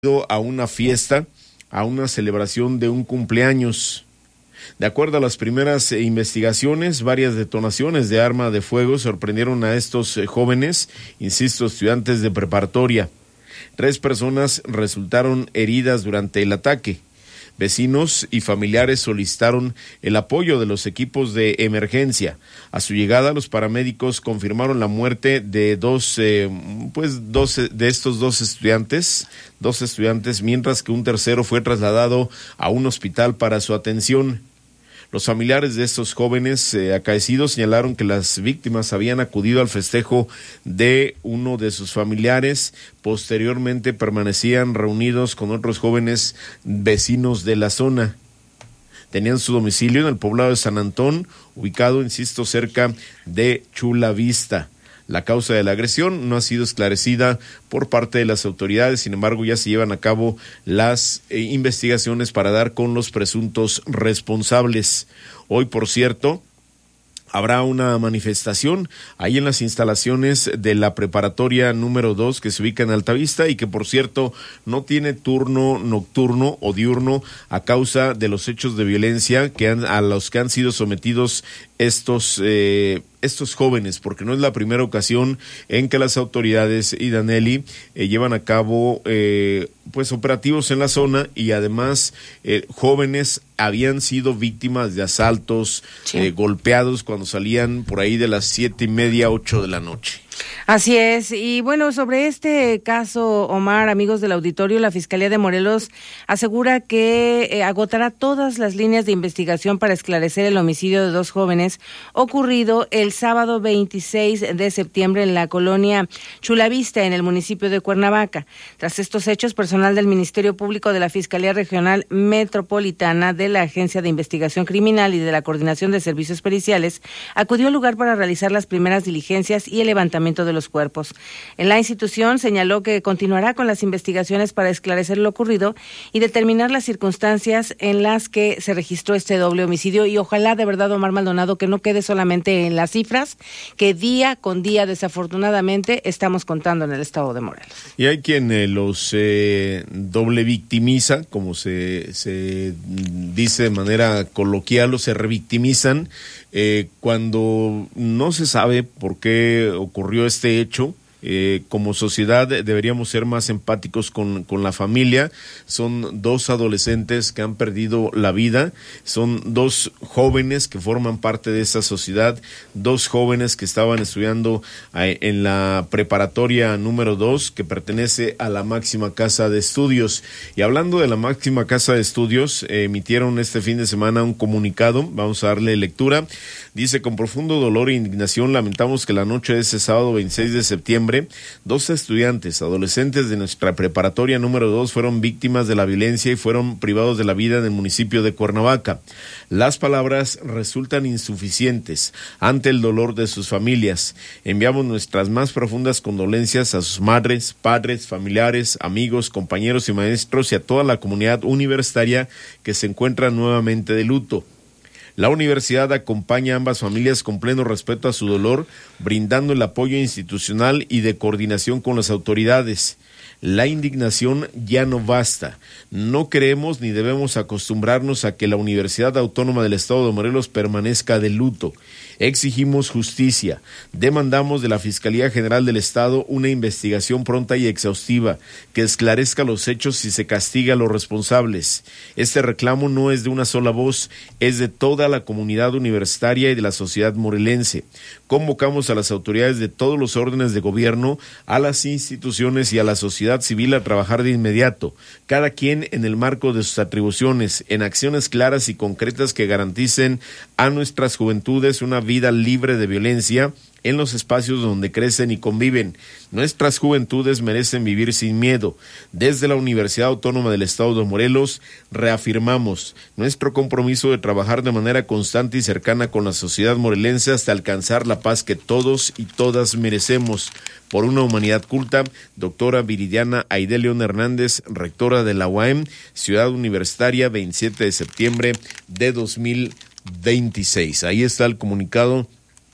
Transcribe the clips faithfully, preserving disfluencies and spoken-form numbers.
a una fiesta, a una celebración de un cumpleaños. De acuerdo a las primeras investigaciones, varias detonaciones de arma de fuego sorprendieron a estos jóvenes, insisto, estudiantes de preparatoria. Tres personas resultaron heridas durante el ataque. Vecinos y familiares solicitaron el apoyo de los equipos de emergencia. A su llegada, los paramédicos confirmaron la muerte de dos, eh, pues, dos de estos dos estudiantes, dos estudiantes, mientras que un tercero fue trasladado a un hospital para su atención. Los familiares de estos jóvenes eh, acaecidos señalaron que las víctimas habían acudido al festejo de uno de sus familiares. Posteriormente permanecían reunidos con otros jóvenes vecinos de la zona. Tenían su domicilio en el poblado de San Antón, ubicado, insisto, cerca de Chula Vista. La causa de la agresión no ha sido esclarecida por parte de las autoridades, sin embargo ya se llevan a cabo las eh, investigaciones para dar con los presuntos responsables. Hoy, por cierto, habrá una manifestación ahí en las instalaciones de la preparatoria número dos que se ubica en Altavista y que, por cierto, no tiene turno nocturno o diurno a causa de los hechos de violencia que han, a los que han sido sometidos estos eh, estos jóvenes, porque no es la primera ocasión en que las autoridades y Danelli eh, llevan a cabo eh, pues operativos en la zona y además eh, jóvenes habían sido víctimas de asaltos, sí. eh, golpeados cuando salían por ahí de las siete y media, ocho de la noche. Así es, y bueno, sobre este caso, Omar, amigos del auditorio, la Fiscalía de Morelos asegura que eh, agotará todas las líneas de investigación para esclarecer el homicidio de dos jóvenes ocurrido el sábado veintiséis de septiembre en la colonia Chulavista, en el municipio de Cuernavaca. Tras estos hechos, personal del Ministerio Público, de la Fiscalía Regional Metropolitana, de la Agencia de Investigación Criminal y de la Coordinación de Servicios Periciales acudió al lugar para realizar las primeras diligencias y el levantamiento de los cuerpos. En la institución señaló que continuará con las investigaciones para esclarecer lo ocurrido y determinar las circunstancias en las que se registró este doble homicidio, y ojalá de verdad, Omar Maldonado, que no quede solamente en las cifras que día con día desafortunadamente estamos contando en el estado de Morelos. Y hay quien eh, los eh, doble victimiza, como se, se dice de manera coloquial, o se revictimizan eh, cuando no se sabe por qué ocurrió este hecho. Eh, como sociedad deberíamos ser más empáticos con, con la familia. Son dos adolescentes que han perdido la vida, son dos jóvenes que forman parte de esta sociedad, dos jóvenes que estaban estudiando eh, en la preparatoria número dos, que pertenece a la máxima casa de estudios. Y hablando de la máxima casa de estudios, eh, emitieron este fin de semana un comunicado, vamos a darle lectura. Dice: con profundo dolor e indignación lamentamos que la noche de ese sábado veintiséis de septiembre dos estudiantes adolescentes de nuestra preparatoria número dos fueron víctimas de la violencia y fueron privados de la vida en el municipio de Cuernavaca. Las palabras resultan insuficientes ante el dolor de sus familias. Enviamos nuestras más profundas condolencias a sus madres, padres, familiares, amigos, compañeros y maestros y a toda la comunidad universitaria que se encuentra nuevamente de luto. La universidad acompaña a ambas familias con pleno respeto a su dolor, brindando el apoyo institucional y de coordinación con las autoridades. La indignación ya no basta. No queremos ni debemos acostumbrarnos a que la Universidad Autónoma del Estado de Morelos permanezca de luto. Exigimos justicia. Demandamos de la Fiscalía General del Estado una investigación pronta y exhaustiva que esclarezca los hechos y se castigue a los responsables. Este reclamo no es de una sola voz, es de toda la comunidad universitaria y de la sociedad morelense. Convocamos a las autoridades de todos los órdenes de gobierno, a las instituciones y a la sociedad civil a trabajar de inmediato, cada quien en el marco de sus atribuciones, en acciones claras y concretas que garanticen a nuestras juventudes una vida libre de violencia en los espacios donde crecen y conviven. Nuestras juventudes merecen vivir sin miedo. Desde la Universidad Autónoma del Estado de Morelos reafirmamos nuestro compromiso de trabajar de manera constante y cercana con la sociedad morelense hasta alcanzar la paz que todos y todas merecemos. Por una humanidad culta, doctora Viridiana Aide León Hernández, rectora de la U A M, Ciudad Universitaria, veintisiete de septiembre de dos mil veintiséis. Ahí está el comunicado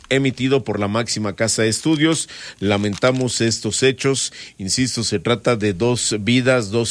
emitido por la máxima casa de estudios. Lamentamos estos hechos. Insisto, se trata de dos vidas, dos